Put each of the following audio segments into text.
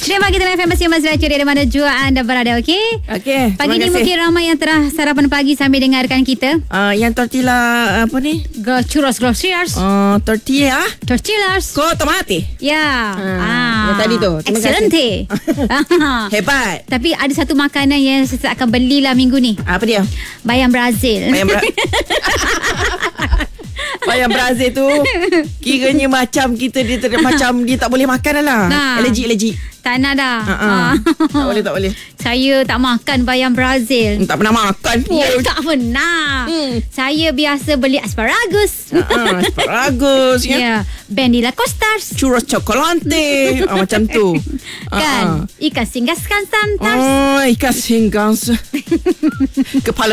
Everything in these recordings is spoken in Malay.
Terima kita FM Mas Raja dari mana jua anda berada, okey? Okey. Pagi ni mungkin ramai yang telah sarapan pagi sambil dengarkan kita. Yang tortilla apa ni? Churros groceries. Tortilla. Tortillas. Con tomate. Ya. Yang tadi tu. Terima Excelente. Hebat. Tapi ada satu makanan yang saya akan belilah minggu ni. Apa dia? Bayam Brazil. Bayam Brazil tu kiranya macam kita macam dia tak boleh makan lah. Allergic. Tak nak dah. Tak boleh. Saya tak makan bayam Brazil. Tak pernah makan pun. Ya, tak pernah. Saya biasa beli asparagus. Asparagus Ya. Bandila costas. Churros chocolate. Macam tu. Kan. Ikan singgas santas. Ikan singgas. Kepala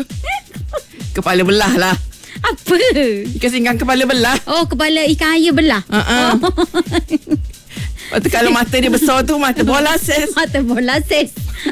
belah lah. Apa? Ikan singgang kepala belah. Oh, kepala ikan air belah. Lepas tu kalau mata dia besar tu, mata bola ses. Mata bola ses.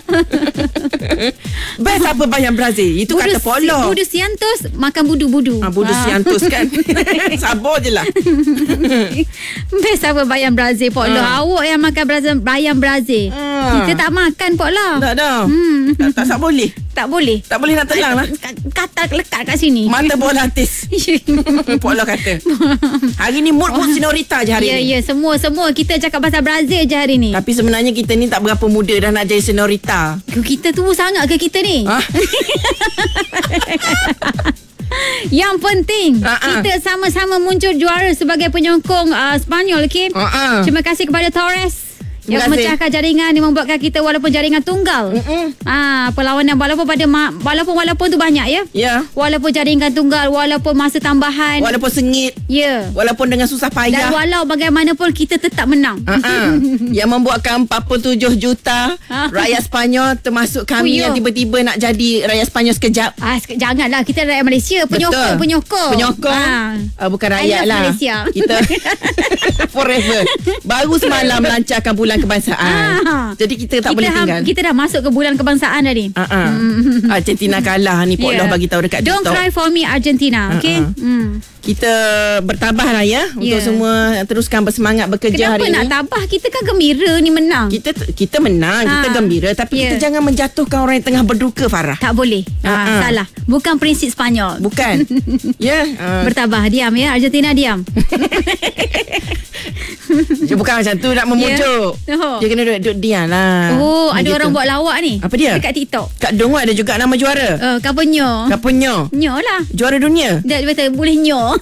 Best apa bayam Brazil? Itu budu, kata polo. Budu siantos, makan budu-budu. Budu siantos kan. Sabar je lah. Best apa bayam Brazil, polo. Awak yang makan bayam Brazil. Kita tak makan, polo. Tak dah. Tak boleh. Tak boleh. Tak boleh nak telang lah. Kata lekat kat sini. Mata bola artis. Polo kata. Hari ni mood senorita je hari ni. Ya, semua kita cakap pasal Brazil je hari ni. Tapi sebenarnya kita ni tak berapa muda dah nak jadi senorita. Kita tua sangat ke kita ni? Yang penting kita sama-sama muncul juara sebagai penyokong Spanyol, okey? Terima kasih kepada Torres yang memecahkan jaringan, yang membuatkan kita walaupun jaringan tunggal. Perlawanan walaupun tu banyak ya. Ya. Walaupun jaringan tunggal, walaupun masa tambahan, walaupun sengit. Ya. Walaupun dengan susah payah. Dan walau bagaimanapun kita tetap menang. Yang membuatkan 47 juta rakyat Spanyol termasuk kami yang tiba-tiba nak jadi rakyat Spanyol sekejap. Janganlah, kita rakyat Malaysia, penyokong. Bukan rakyat lah. Malaysia. Kita forever. Baru semalam lancarkan bulan kebangsaan. Jadi kita tak boleh tinggal. Kita dah masuk ke bulan kebangsaan dah ni. Argentina kalah ni, Pok Loh bagi tahu dekat Don't TikTok. cry for me Argentina, okay? Kita bertabahlah ya untuk semua teruskan bersemangat bekerja. Kenapa hari ni. Kenapa nak tabah? Kita kan gembira ni menang. Kita menang, kita gembira, tapi kita jangan menjatuhkan orang yang tengah berduka, Farah. Tak boleh. Salah. Bukan prinsip Spanyol. Bukan. Bertabah, diam ya. Argentina diam. Dia bukan macam tu nak memujuk. Dia kena duduk diam lah. Ada orang buat lawak ni. Apa dia? Dekat TikTok. Kak Dong ada juga nama juara. Kapunyo. Nyo lah. Juara dunia. Dia kata boleh nyo.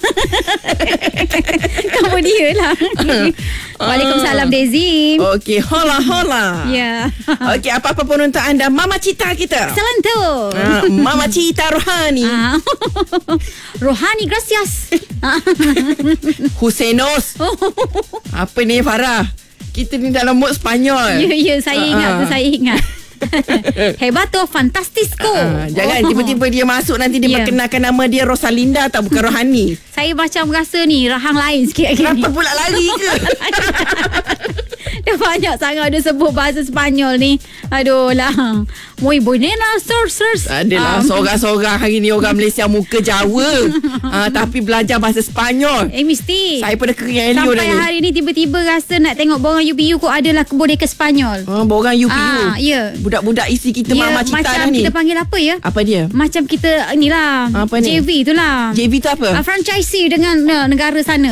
Kamu dia lah. Waalaikumsalam Daisy. Okey, hola. Ya. Okey, apa-apa pun untuk anda Mama Cita kita. Salanto. Mama Cita Rohani. Rohani gracias. Huseinos. Apa ni, Farah? Kita ni dalam mood Spanyol. Ya, saya ingat. Hebato, fantastisco. Jangan tiba-tiba dia masuk nanti dia perkenalkan nama dia Rosalinda atau bukan Rohani. Saya macam rasa ni rahang lain sikit. Kenapa pula lari ke? Dah banyak sangat dia sebut bahasa Spanyol ni. Aduh lah. Muy buenas, sirs. Adalah seorang-seorang hari ni orang Malaysia muka Jawa. Tapi belajar bahasa Spanyol. Mesti. Saya pada kering Elio dah ni. Sampai hari ni tiba-tiba rasa nak tengok borang UPU kok adalah boneka Spanyol. Borang UPU. Ya. Budak-budak isi kita Mama Cita dah ni. Macam kita panggil apa ya? Apa dia? Macam kita inilah. Apa ni? JV tu lah. JV tu apa? Franchisee dengan negara sana.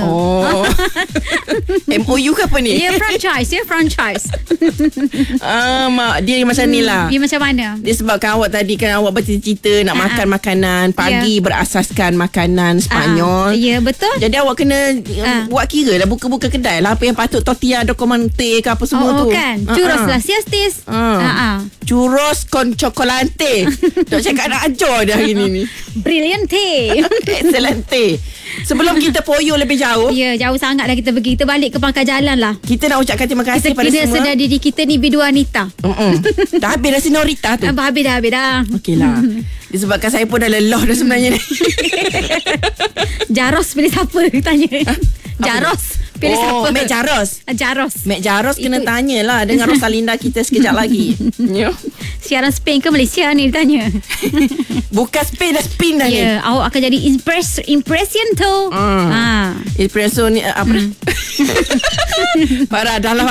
MOU ke apa ni? Ya, franchise. Mak dia macam ni lah. Dia macam mana? Dia sebabkan awak tadi kan awak bercita-cita nak makan makanan pagi berasaskan makanan Spanyol. Ya, betul. Jadi awak kena buat kira lah, buka-buka kedai lah apa yang patut tortilla docomante ke apa semua tu. Kan. Churros lah siastis. Churros con chocolate. Dok cakap nak ajar dia hari ni. Brilliante. Excelente. Sebelum kita poyo lebih jauh. Ya, jauh sangat dah kita pergi. Kita balik ke pangkal jalan lah. Kita nak ucapkan terima kasih pada semua. Kita sedar diri kita ni bidu wanita. Dah habis dah senorita tu. Habis dah. Okey lah. Disebabkan saya pun dah lelah dah sebenarnya ni. Jaros pilih siapa? Tanya. Jaros pilih siapa? Mek Jaros kena tanyalah dengan Rosalinda kita sekejap lagi. Siaran Spain ke Malaysia ni tanya. Bukan Spain dah spin dah ni. Ya, awak akan jadi impression tu. Espresso ni apa? Parah dah lah.